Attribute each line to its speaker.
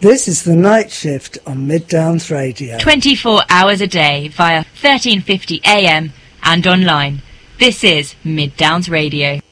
Speaker 1: This is the night shift on Mid Downs Radio.
Speaker 2: 24 hours a day via 1350 AM and online. This is Mid Downs Radio.